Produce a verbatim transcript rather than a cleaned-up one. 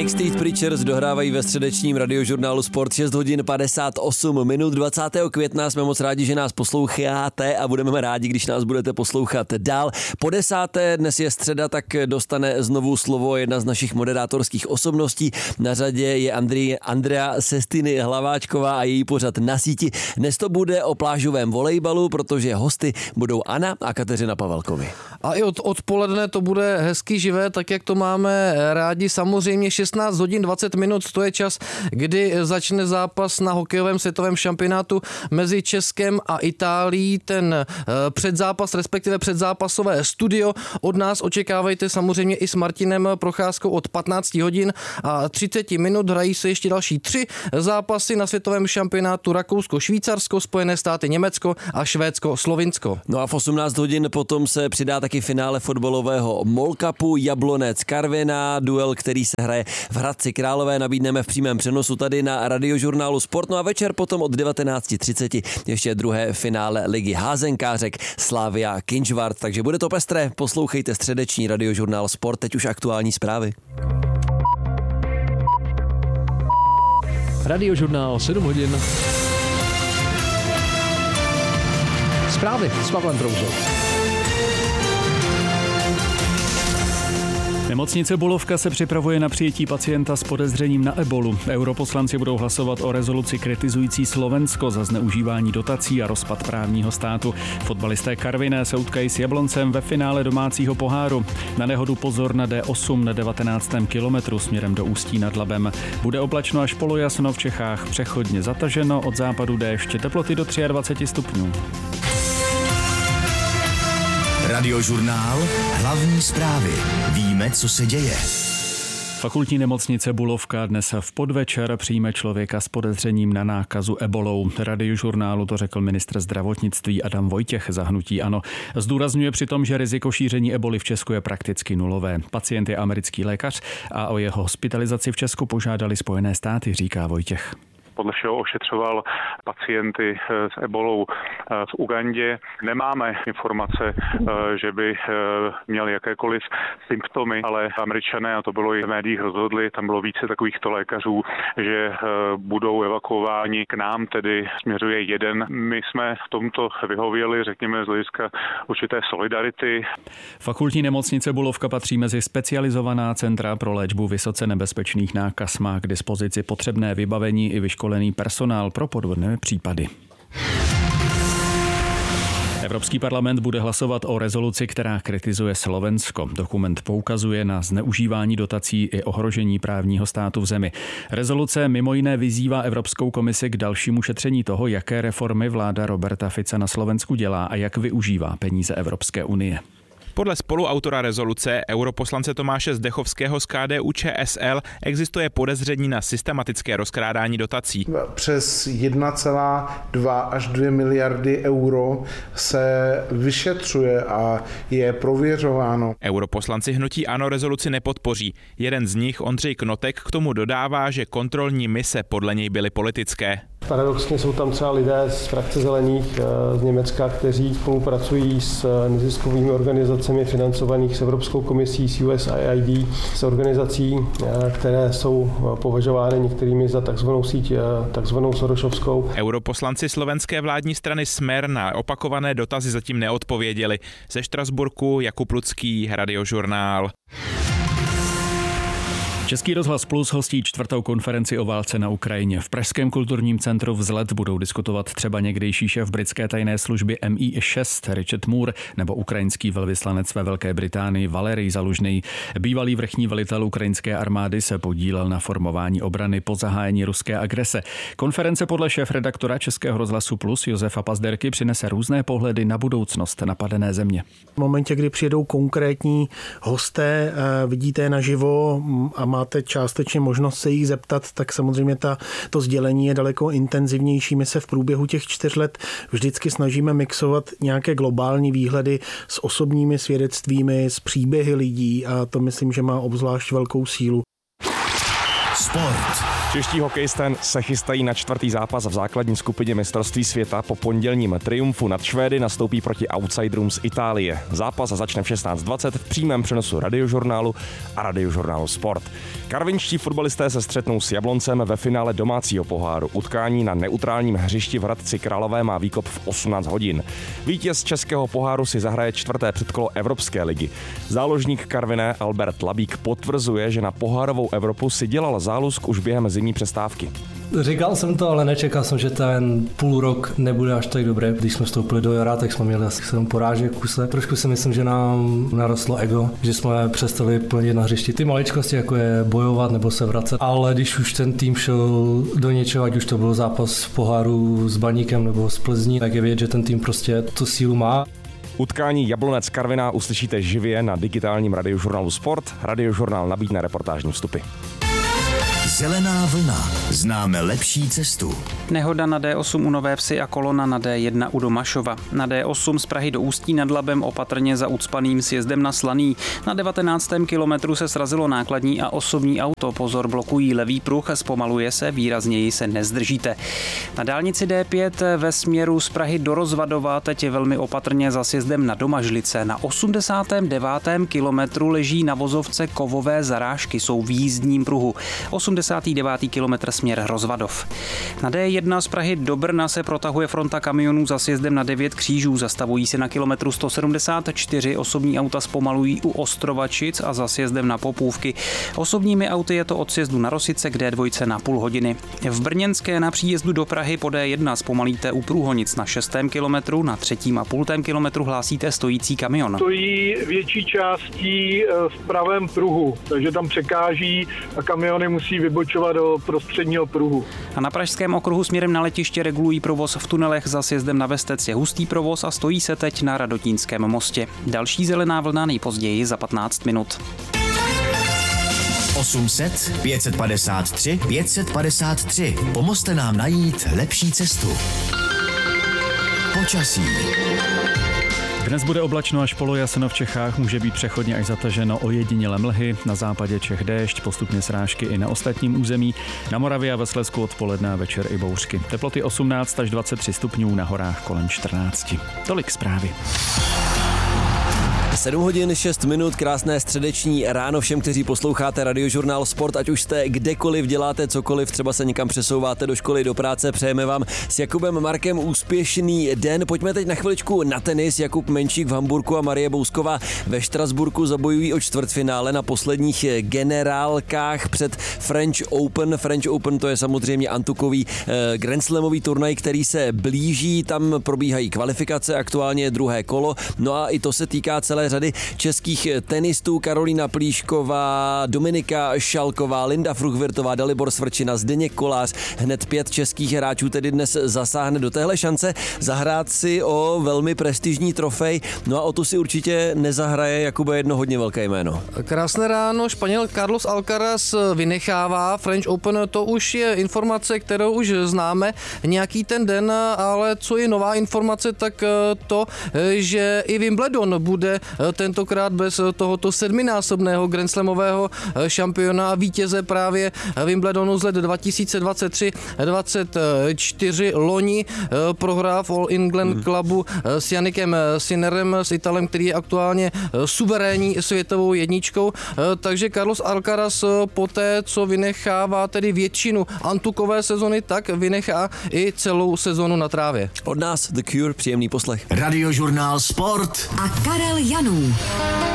Street Preachers dohrávají ve středečním radiožurnálu Sport šest hodin padesát osm minut. dvacátého května jsme moc rádi, že nás posloucháte a budeme rádi, když nás budete poslouchat dál. Po desáté, dnes je středa, tak dostane znovu slovo jedna z našich moderátorských osobností. Na řadě je Andrej, Andrea Sestiny Hlaváčková a její pořad Na síti. Dnes to bude o plážovém volejbalu, protože hosty budou Anna a Kateřina Pavelkovi. A i od odpoledne to bude hezky živé, tak jak to máme rádi. Samozřejmě šestnáct hodin dvacet minut, to je čas, kdy začne zápas na hokejovém světovém šampionátu mezi Českem a Itálií. Ten předzápas, respektive předzápasové studio od nás očekávejte samozřejmě i s Martinem Procházkou od patnáct hodin a třicet minut. Hrají se ještě další tři zápasy na světovém šampionátu: Rakousko, Švýcarsko, Spojené státy, Německo a Švédsko, Slovinsko. No a v osmnáct hodin potom se přidá taky finále fotbalového MOL Cupu Jablonec Karviná, duel, který se hraje v Hradci Králové, nabídneme v přímém přenosu tady na radiožurnálu Sport. No a večer potom od devatenáct třicet ještě druhé finále ligy házenkářek Slavia Kinčvart, takže bude to pestré. Poslouchejte středeční radiožurnál Sport, teď už aktuální zprávy. Radiožurnál sedm hodin. Zprávy s Pavlem Prouzou. Nemocnice Bulovka se připravuje na přijetí pacienta s podezřením na ebolu. Europoslanci budou hlasovat o rezoluci kritizující Slovensko za zneužívání dotací a rozpad právního státu. Fotbalisté Karviné se utkají s Jabloncem ve finále domácího poháru. Na nehodu pozor na D osm na devatenáctém kilometru směrem do Ústí nad Labem. Bude oblačno až polojasno, v Čechách přechodně zataženo, od západu déšť, teploty do dvacet tři stupňů. Radiožurnál, hlavní zprávy. Víme, co se děje. Fakultní nemocnice Bulovka dnes v podvečer přijme člověka s podezřením na nákazu ebolou. Radiožurnálu to řekl ministr zdravotnictví Adam Vojtěch za hnutí ANO. Zdůrazňuje přitom, že riziko šíření eboli v Česku je prakticky nulové. Pacient je americký lékař a o jeho hospitalizaci v Česku požádali Spojené státy, říká Vojtěch. Podle všeho ošetřoval pacienty s ebolou v Ugandě. Nemáme informace, že by měl jakékoliv symptomy, ale Američané, a to bylo i v médiích, rozhodli, tam bylo více takovýchto lékařů, že budou evakuováni k nám, tedy směřuje jeden. My jsme v tomto vyhověli, řekněme, z hlediska určité solidarity. Fakultní nemocnice Bulovka patří mezi specializovaná centra pro léčbu vysoce nebezpečných nákaz. Má k dispozici potřebné vybavení i vyškolený personál pro podvodné případy. Evropský parlament bude hlasovat o rezoluci, která kritizuje Slovensko. Dokument poukazuje na zneužívání dotací i ohrožení právního státu v zemi. Rezoluce mimo jiné vyzývá Evropskou komisi k dalšímu šetření toho, jaké reformy vláda Roberta Fica na Slovensku dělá a jak využívá peníze Evropské unie. Podle spoluautora rezoluce, europoslance Tomáše Zdechovského z K D U Č S L, existuje podezření na systematické rozkrádání dotací. Přes jedna celá dva až dvě miliardy euro se vyšetřuje a je prověřováno. Europoslanci hnutí ANO rezoluci nepodpoří. Jeden z nich, Ondřej Knotek, k tomu dodává, že kontrolní mise podle něj byly politické. Paradoxně jsou tam třeba lidé z frakce Zelených z Německa, kteří spolupracují s neziskovými organizacemi financovaných s Evropskou komisí, s U S A I D, s organizací, které jsou považovány některými za takzvanou síť, takzvanou Sorosovskou. Europoslanci slovenské vládní strany Smer na opakované dotazy zatím neodpověděli. Ze Štrasburku Jakub Lucký, Radiožurnál. Český rozhlas Plus hostí čtvrtou konferenci o válce na Ukrajině. V pražském kulturním centru Vzlet budou diskutovat třeba někdejší šéf britské tajné služby M I šest Richard Moore nebo ukrajinský velvyslanec ve Velké Británii Valerij Zalužný. Bývalý vrchní velitel ukrajinské armády se podílel na formování obrany po zahájení ruské agrese. Konference podle šéfredaktora Českého rozhlasu Plus Josefa Pazderky přinese různé pohledy na budoucnost napadené země. V momentě, kdy přijedou konkrétní hosté, vidíte naživo a máte částečně možnost se jich zeptat, tak samozřejmě ta, to sdělení je daleko intenzivnější. My se v průběhu těch čtyř let vždycky snažíme mixovat nějaké globální výhledy s osobními svědectvími, s příběhy lidí a to myslím, že má obzvlášť velkou sílu. Sport. Čeští hokejisté se chystají na čtvrtý zápas v základní skupině mistrovství světa. Po pondělním triumfu nad Švédy nastoupí proti outsiderům z Itálie. Zápas začne v šestnáct dvacet v přímém přenosu Radiožurnálu a Radiožurnálu Sport. Karvinští fotbalisté se střetnou s Jabloncem ve finále domácího poháru. Utkání na neutrálním hřišti v Hradci Králové má výkop v osmnáct hodin. Vítěz českého poháru si zahraje čtvrté předkolo Evropské ligy. Záložník Karviné Albert Labík potvrzuje, že na pohárovou Evropu si dělal záluzk už během zimní přestávky. Říkal jsem to, ale nečekal jsem, že ten půl rok nebude až tak dobré. Když jsme vstoupili do jara, tak jsme měli asi sedm porážek v kuse. Trošku si myslím, že nám narostlo ego, že jsme přestali plnit na hřišti ty maličkosti, jako je bojovat nebo se vracet. Ale když už ten tým šel do něčeho, ať už to byl zápas v poháru s Baníkem nebo s Plzní, tak je vidět, že ten tým prostě tu sílu má. Utkání Jablonec Karviná uslyšíte živě na digitálním Radiožurnálu Sport. Radiožurnál nabídne reportážní vstupy. Zelená vlna. Známe lepší cestu. Nehoda na D osm u Nové Vsi a kolona na D jedna u Domašova. Na D osm z Prahy do Ústí nad Labem opatrně za ucpaným sjezdem na Slaný. Na devatenáctém kilometru se srazilo nákladní a osobní auto. Pozor, blokují levý pruh, zpomaluje se, výrazněji se nezdržíte. Na dálnici D pět ve směru z Prahy do Rozvadova teď je velmi opatrně za sjezdem na Domažlice. Na osmdesátém devátém kilometru leží na vozovce kovové zarážky, jsou v jízdním pruhu. osmdesátý devátý kilometr směr Rozvadov. Na D jedna z Prahy do Brna se protahuje fronta kamionů za sjezdem na devět křížů. Zastavují se na kilometru sto sedmdesát čtyři, osobní auta zpomalují u Ostrovačic a za sjezdem na Popůvky. Osobními auty je to od sjezdu na Rosice k D dva na půl hodiny. V Brněnské na příjezdu do Prahy po D jedna zpomalíte u Průhonic na šestém kilometru, na třetím a půltém kilometru hlásíte stojící kamion. Stojí větší částí v pravém pruhu, takže tam překáží a kamiony musí vybočovat do prostředního pruhu. A na pražském okruhu směrem na letiště regulují provoz v tunelech za sjezdem na Vestec je hustý provoz a stojí se teď na Radotínském mostě. Další zelená vlna nejpozději za patnáct minut. osm set, pět set padesát tři, pět set padesát tři. Pomozte nám najít lepší cestu. Počasí. Dnes bude oblačno až polojasno, v Čechách může být přechodně až zataženo ojediněle mlhy, na západě Čech déšť, postupně srážky i na ostatním území, na Moravě a ve Slezsku odpoledne a večer i bouřky. Teploty osmnáct až dvacet tři stupňů, na horách kolem čtrnáct. Tolik zprávy. sedm hodin šest minut, krásné středeční ráno všem, kteří posloucháte Radiožurnál Sport, ať už jste kdekoliv, děláte cokoliv, třeba se někam přesouváte do školy, do práce, přejeme vám s Jakubem Markem úspěšný den. Pojďme teď na chviličku na tenis. Jakub Menšík v Hamburku a Marie Bousková ve Štrasburku zabojují o čtvrtfinále na posledních generálkách před French Open. French Open to je samozřejmě antukový eh, Grand Slamový turnaj, který se blíží, tam probíhají kvalifikace, aktuálně druhé kolo, no a i to se týká celé řady českých tenistů. Karolína Plíšková, Dominika Šalková, Linda Fruchvirtová, Dalibor Svrčina, Zdeněk Kolář. Hned pět českých hráčů tedy dnes zasáhne do téhle šance zahrát si o velmi prestižní trofej. No a o tu si určitě nezahraje, Jakube, jedno hodně velké jméno. Krásné ráno, Španěl Carlos Alcaraz vynechává French Open, to už je informace, kterou už známe nějaký ten den, ale co je nová informace, tak to, že i Wimbledon bude tentokrát bez tohoto sedminásobného Grand Slamového šampiona a vítěze právě Wimbledonu z let dva tisíce dvacet tři dvacet čtyři. Loni prohrál v All England Clubu s Jannikem Sinnerem, s Italem, který je aktuálně suverénní světovou jedničkou. Takže Carlos Alcaraz poté, co vynechává tedy většinu antukové sezony, tak vynechá i celou sezonu na trávě. Od nás The Cure, příjemný poslech. Radiožurnál Sport a Karel Janů.